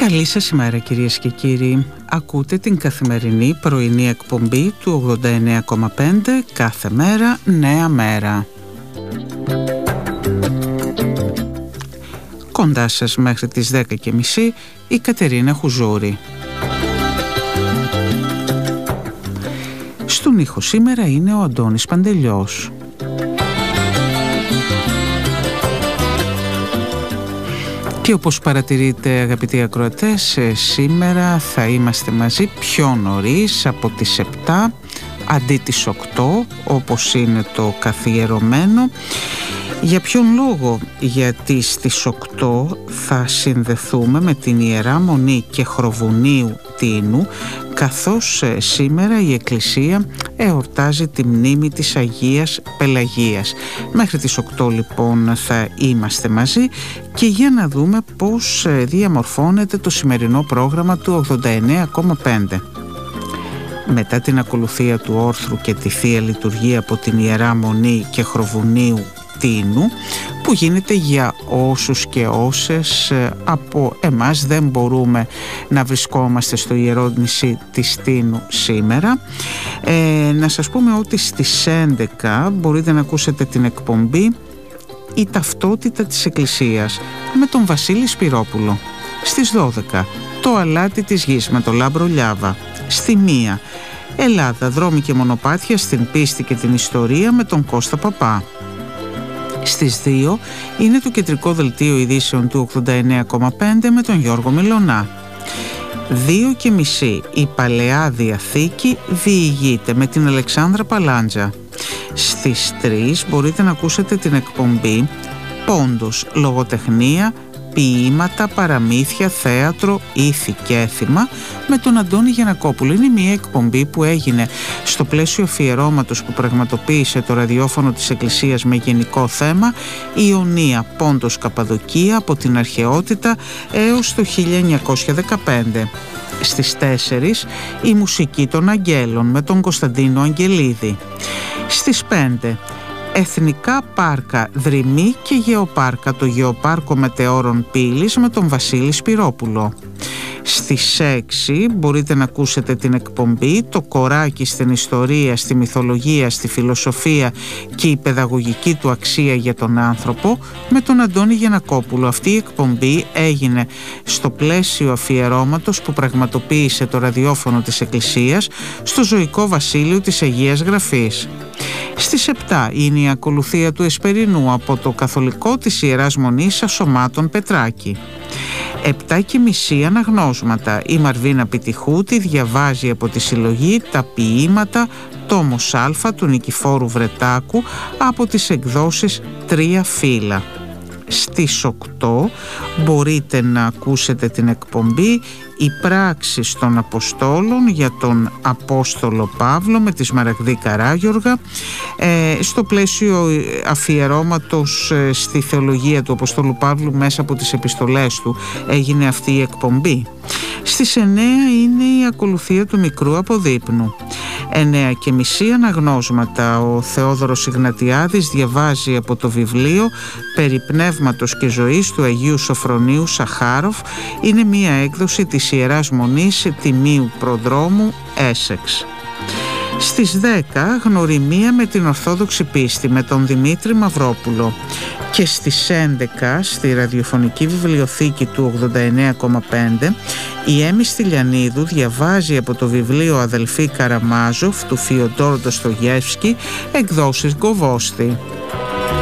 Καλή σας ημέρα κυρίες και κύριοι. Ακούτε την καθημερινή πρωινή εκπομπή του 89,5 κάθε μέρα νέα μέρα. Κοντά σας μέχρι τις 10:30 η Κατερίνα Χουζούρη. Στον ήχο σήμερα είναι ο Αντώνης Παντελιός. Και όπως παρατηρείτε αγαπητοί ακροατές, σήμερα θα είμαστε μαζί πιο νωρίς από τις 7 αντί τις 8 όπως είναι το καθιερωμένο. Για ποιον λόγο? Γιατί στις 8 θα συνδεθούμε με την Ιερά Μονή και Χροβουνίου Τίνου, καθώς σήμερα η Εκκλησία εορτάζει τη μνήμη της Αγίας Πελαγίας. Μέχρι τις 8 λοιπόν θα είμαστε μαζί και για να δούμε πώς διαμορφώνεται το σημερινό πρόγραμμα του 89,5. Μετά την ακολουθία του όρθρου και τη Θεία Λειτουργία από την Ιερά Μονή και Χροβουνίου Τίνου, που γίνεται για όσους και όσες από εμάς δεν μπορούμε να βρισκόμαστε στο Ιερό Νησί της Τίνου σήμερα. Να σας πούμε ότι στις 11 μπορείτε να ακούσετε την εκπομπή «Η ταυτότητα της Εκκλησίας» με τον Βασίλη Σπυρόπουλο. Στις 12 «Το αλάτι της γης» με τον Λάμπρο Λιάβα. Στη 1 «Ελλάδα, δρόμοι και μονοπάτια στην πίστη και την ιστορία» με τον Κώστα Παπά. Στις 2 είναι το κεντρικό δελτίο ειδήσεων του 89,5 με τον Γιώργο Μιλωνά. 2:30 η Παλαιά Διαθήκη διηγείται με την Αλεξάνδρα Παλάντζα. Στις 3 μπορείτε να ακούσετε την εκπομπή «Πόντος, λογοτεχνία, ποίηματα, παραμύθια, θέατρο, ήθη και έθιμα» με τον Αντώνη Γιαννακόπουλο. Είναι μια εκπομπή που έγινε στο πλαίσιο αφιερώματος που πραγματοποίησε το ραδιόφωνο της Εκκλησίας με γενικό θέμα «Ιωνία, Πόντος, Καπαδοκία από την αρχαιότητα έως το 1915». Στις 4 η μουσική των Αγγέλων με τον Κωνσταντίνο Αγγελίδη. Στις 5 Εθνικά Πάρκα Δρυμή και Γεωπάρκα, το Γεωπάρκο Μετεώρων Πύλης με τον Βασίλη Σπυρόπουλο. Στις 6 μπορείτε να ακούσετε την εκπομπή «Το κοράκι στην ιστορία, στη μυθολογία, στη φιλοσοφία και η παιδαγωγική του αξία για τον άνθρωπο» με τον Αντώνη Γιαννακόπουλο. Αυτή η εκπομπή έγινε στο πλαίσιο αφιερώματος που πραγματοποίησε το ραδιόφωνο της Εκκλησίας στο ζωικό βασίλειο της Αγίας Γραφής. Στις 7 είναι η ακολουθία του Εσπερινού από το καθολικό της Ιεράς Μονής Ασωμάτων Πετράκη. 7:30 αναγνώσματα. Η Μαρβίνα Πιτυχούτη διαβάζει από τη συλλογή «Τα ποίηματα» τόμος Α του Νικηφόρου Βρετάκου από τις εκδόσεις 3 φύλλα. Στις 8 μπορείτε να ακούσετε την εκπομπή «Οι πράξεις των Αποστόλων» για τον Απόστολο Παύλο με τη Σμαραγδή Καράγιοργα. Στο πλαίσιο αφιερώματος στη θεολογία του Αποστόλου Παύλου μέσα από τις επιστολές του έγινε αυτή η εκπομπή. Στις 9 είναι η ακολουθία του Μικρού Αποδείπνου. 9:30 αναγνώσματα. Ο Θεόδωρος Ιγνατιάδης διαβάζει από το βιβλίο «Περί πνεύματος και ζωής» του Αγίου Σοφρονίου Σαχάροφ. Είναι μία έκδοση της Ιεράς Μονής Τιμίου Προδρόμου, Έσεξ. Στις 10 γνωριμία με την Ορθόδοξη πίστη με τον Δημήτρη Μαυρόπουλο. Και στις 11 στη ραδιοφωνική βιβλιοθήκη του 89,5 η Έμι Στυλιανίδου διαβάζει από το βιβλίο «Αδελφοί Καραμάζοφ» του Φιοντόρ Ντοστογεύσκη, εκδόσεις Γκοβόστη.